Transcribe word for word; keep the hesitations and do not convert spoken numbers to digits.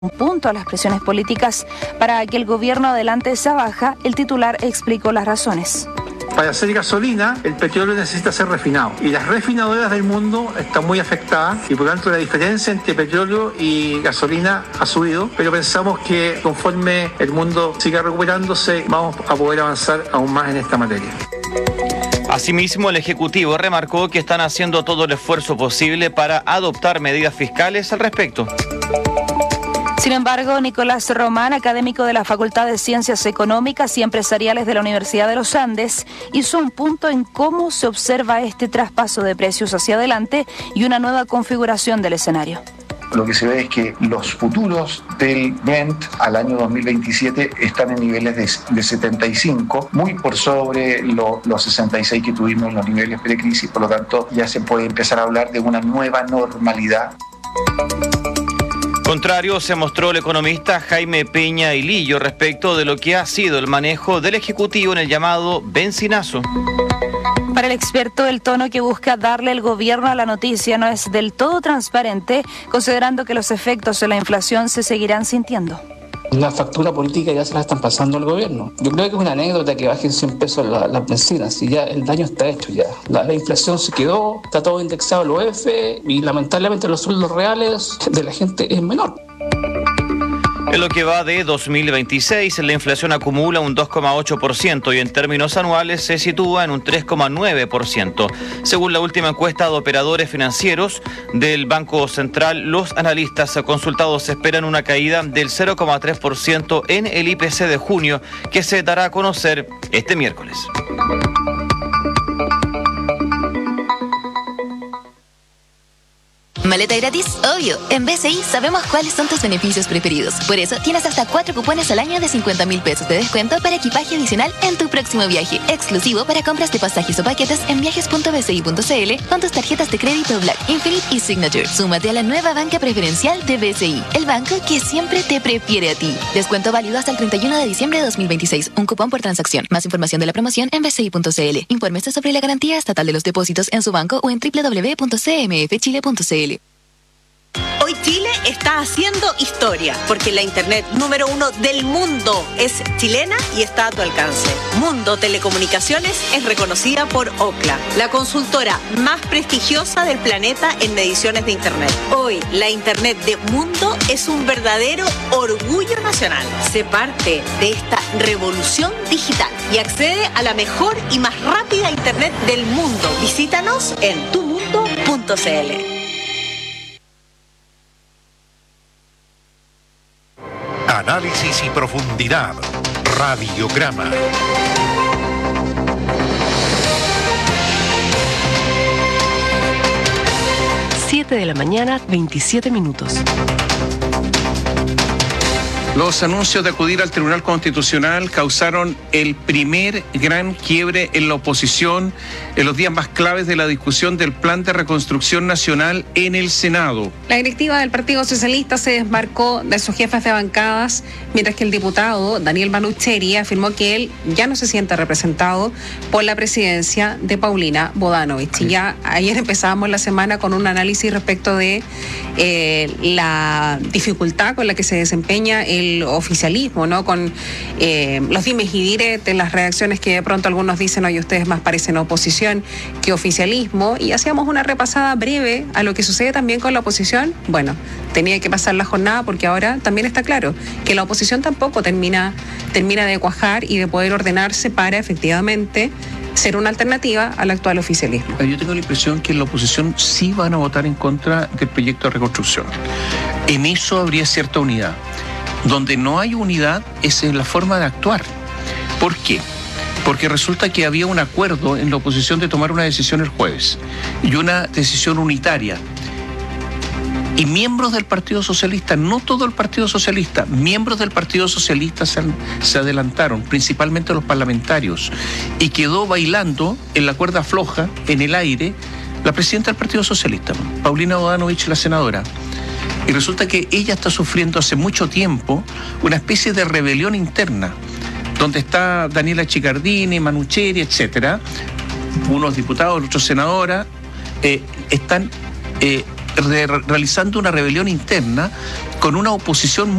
Un punto a las presiones políticas para que el gobierno adelante esa baja, el titular explicó las razones. Para hacer gasolina, el petróleo necesita ser refinado y las refinadoras del mundo están muy afectadas y por lo tanto la diferencia entre petróleo y gasolina ha subido, pero pensamos que conforme el mundo siga recuperándose vamos a poder avanzar aún más en esta materia. Asimismo, el Ejecutivo remarcó que están haciendo todo el esfuerzo posible para adoptar medidas fiscales al respecto. Sin embargo, Nicolás Román, académico de la Facultad de Ciencias Económicas y Empresariales de la Universidad de los Andes, hizo un punto en cómo se observa este traspaso de precios hacia adelante y una nueva configuración del escenario. Lo que se ve es que los futuros del Brent al año dos mil veintisiete están en niveles de, de setenta y cinco, muy por sobre lo, los sesenta y seis que tuvimos en los niveles precrisis, por lo tanto ya se puede empezar a hablar de una nueva normalidad. Contrario se mostró el economista Jaime Peña Hilillo respecto de lo que ha sido el manejo del Ejecutivo en el llamado bencinazo. Para el experto, el tono que busca darle el gobierno a la noticia no es del todo transparente, considerando que los efectos de la inflación se seguirán sintiendo. La factura política ya se la están pasando al gobierno. Yo creo que es una anécdota que bajen cien pesos las la bencinas y ya el daño está hecho ya. La, la inflación se quedó, está todo indexado al O F y lamentablemente los sueldos reales de la gente es menor. En lo que va de dos mil veintiséis, la inflación acumula un dos coma ocho por ciento y en términos anuales se sitúa en un tres coma nueve por ciento. Según la última encuesta de operadores financieros del Banco Central, los analistas consultados esperan una caída del cero coma tres por ciento en el I P C de junio, que se dará a conocer este miércoles. ¿Maleta gratis? Obvio. En B C I sabemos cuáles son tus beneficios preferidos. Por eso tienes hasta cuatro cupones al año de cincuenta mil pesos de descuento para equipaje adicional en tu próximo viaje. Exclusivo para compras de pasajes o paquetes en viajes punto b c i punto c l con tus tarjetas de crédito Black, Infinite y Signature. Súmate a la nueva banca preferencial de B C I, el banco que siempre te prefiere a ti. Descuento válido hasta el treinta y uno de diciembre de dos mil veintiséis. Un cupón por transacción. Más información de la promoción en b c i punto c l. Infórmese sobre la garantía estatal de los depósitos en su banco o en doble u doble u doble u punto c m f chile punto c l. Hoy Chile está haciendo historia, porque la internet número uno del mundo es chilena y está a tu alcance. Mundo Telecomunicaciones es reconocida por Ookla, la consultora más prestigiosa del planeta en mediciones de internet. Hoy, la internet de Mundo es un verdadero orgullo nacional. Sé parte de esta revolución digital y accede a la mejor y más rápida internet del mundo. Visítanos en tu mundo punto c l. Análisis y profundidad. Radiograma. siete de la mañana, veintisiete minutos. Los anuncios de acudir al Tribunal Constitucional causaron el primer gran quiebre en la oposición en los días más claves de la discusión del Plan de Reconstrucción Nacional en el Senado. La directiva del Partido Socialista se desmarcó de sus jefes de bancadas, mientras que el diputado Daniel Manucheri afirmó que él ya no se siente representado por la presidencia de Paulina Bodanovich. Y ya ayer empezábamos la semana con un análisis respecto de eh, la dificultad con la que se desempeña el el oficialismo, ¿no? Con eh, los dimes y diretes, las reacciones que de pronto algunos dicen, oye, ustedes más parecen oposición que oficialismo, y hacíamos una repasada breve a lo que sucede también con la oposición. Bueno, tenía que pasar la jornada porque ahora también está claro que la oposición tampoco termina, termina de cuajar y de poder ordenarse para efectivamente ser una alternativa al actual oficialismo. Yo tengo la impresión que en la oposición sí van a votar en contra del proyecto de reconstrucción. En eso habría cierta unidad. Donde no hay unidad es en la forma de actuar. ¿Por qué? Porque resulta que había un acuerdo en la oposición de tomar una decisión el jueves y una decisión unitaria. Y miembros del Partido Socialista, no todo el Partido Socialista, miembros del Partido Socialista se, se adelantaron, principalmente los parlamentarios, y quedó bailando en la cuerda floja, en el aire, la presidenta del Partido Socialista, Paulina Bodanovich, la senadora. Y resulta que ella está sufriendo hace mucho tiempo una especie de rebelión interna, donde está Daniela Chicardini, Manucheri, etcétera, unos diputados, otros senadoras, eh, están eh, re- realizando una rebelión interna con una oposición